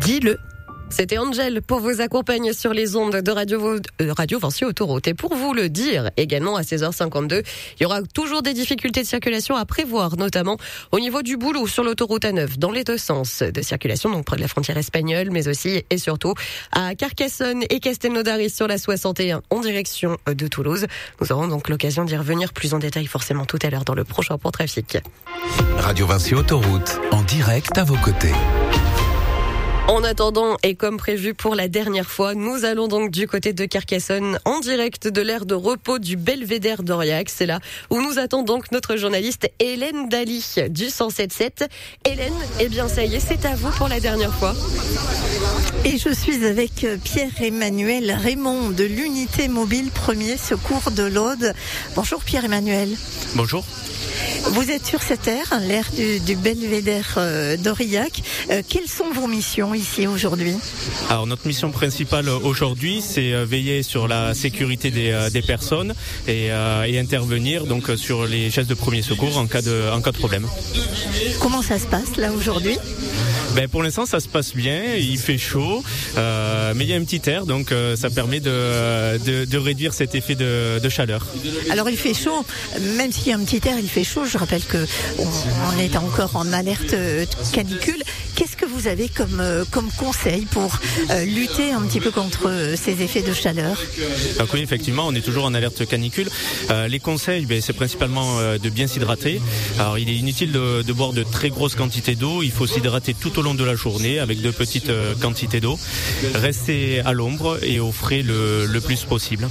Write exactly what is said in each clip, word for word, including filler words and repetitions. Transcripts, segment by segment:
Dis-le. C'était Angel pour vous accompagner sur les ondes de Radio, euh, Radio Vinci Autoroute. Et pour vous le dire, également à seize heures cinquante-deux, il y aura toujours des difficultés de circulation à prévoir, notamment au niveau du boulot sur l'autoroute A neuf, dans les deux sens de circulation, donc près de la frontière espagnole, mais aussi et surtout à Carcassonne et Castelnaudary sur la soixante et un en direction de Toulouse. Nous aurons donc l'occasion d'y revenir plus en détail forcément tout à l'heure dans le prochain point trafic. Radio Vinci Autoroute, en direct à vos côtés. En attendant, et comme prévu pour la dernière fois, nous allons donc du côté de Carcassonne, en direct de l'aire de repos du Belvédère d'Aurillac. C'est là où nous attend donc notre journaliste Hélène Daly du cent sept sept. Hélène, eh bien ça y est, c'est à vous pour la dernière fois. Et je suis avec Pierre-Emmanuel Raymond de l'unité mobile Premier Secours de l'Aude. Bonjour Pierre-Emmanuel. Bonjour. Vous êtes sur cette aire, l'aire du, du Belvédère euh, d'Aurillac. Euh, quelles sont vos missions ici aujourd'hui ? Alors notre mission principale aujourd'hui, c'est euh, veiller sur la sécurité des, euh, des personnes et, euh, et intervenir donc sur les gestes de premier secours en cas de, en cas de problème. Comment ça se passe là aujourd'hui ? Ben pour l'instant ça se passe bien, il fait chaud, euh, mais il y a un petit air, donc euh, ça permet de, de, de réduire cet effet de, de chaleur. Alors il fait chaud, même s'il y a un petit air, il fait chaud. Je rappelle que on, on est encore en alerte canicule. Qu'est-ce que vous avez comme, euh, comme conseil pour euh, lutter un petit peu contre euh, ces effets de chaleur ? Donc oui, effectivement, on est toujours en alerte canicule. Euh, les conseils, ben, c'est principalement euh, de bien s'hydrater. Alors il est inutile de, de boire de très grosses quantités d'eau, il faut s'hydrater tout au long de la journée avec de petites euh, quantités d'eau. Rester à l'ombre et au frais le, le plus possible.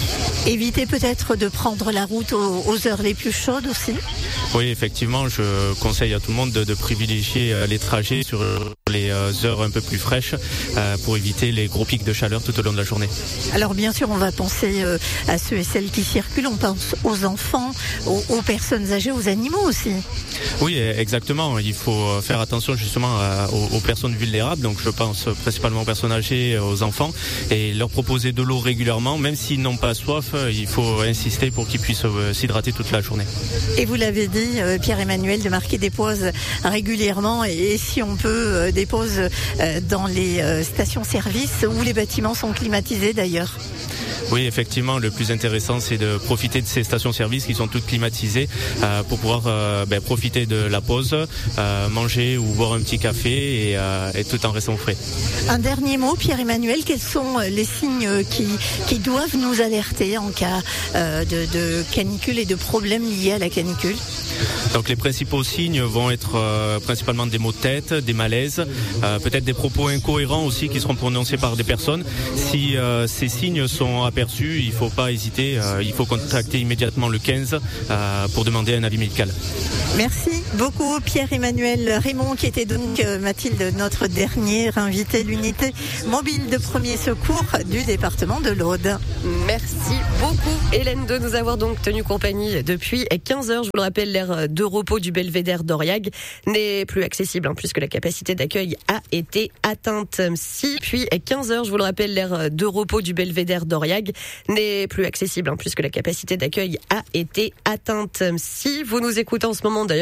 Éviter peut-être de prendre la route aux, aux heures les plus chaudes aussi ? Oui, effectivement, je conseille à tout le monde de, de privilégier les trajets sur les heures un peu plus fraîches euh, pour éviter les gros pics de chaleur tout au long de la journée. Alors bien sûr, on va penser euh, à ceux et celles qui circulent, on pense aux enfants, aux, aux personnes âgées, aux animaux aussi. Oui, exactement. Il faut faire attention justement à, aux, aux personnes vulnérables, donc je pense principalement aux personnes âgées, aux enfants, et leur proposer de l'eau régulièrement, même s'ils n'ont pas soif, il faut insister pour qu'ils puissent s'hydrater toute la journée. Et vous l'avez dit, Pierre-Emmanuel, de marquer des pauses régulièrement, et si on peut, des pauses dans les stations-service où les bâtiments sont climatisés d'ailleurs. Oui, effectivement, le plus intéressant, c'est de profiter de ces stations-service qui sont toutes climatisées euh, pour pouvoir euh, ben, profiter de la pause, euh, manger ou boire un petit café et, euh, et tout en restant frais. Un dernier mot, Pierre-Emmanuel, quels sont les signes qui, qui doivent nous alerter en cas euh, de, de canicule et de problèmes liés à la canicule ? Donc les principaux signes vont être euh, principalement des maux de tête, des malaises, euh, peut-être des propos incohérents aussi qui seront prononcés par des personnes. Si euh, ces signes sont aperçus, il ne faut pas hésiter, euh, il faut contacter immédiatement le quinze euh, pour demander un avis médical. Merci beaucoup Pierre-Emmanuel Raymond, qui était donc euh, Mathilde, notre dernier invité de l'unité mobile de premier secours du département de l'Aude. Merci beaucoup Hélène de nous avoir donc tenu compagnie depuis quinze heures. Je vous le rappelle, l'aire de repos du Belvédère d'Aurillac n'est plus accessible hein, puisque la capacité d'accueil a été atteinte. Si, puis quinze heures, je vous le rappelle, l'aire de repos du Belvédère d'Aurillac n'est plus accessible hein, puisque la capacité d'accueil a été atteinte. Si vous nous écoutez en ce moment d'ailleurs,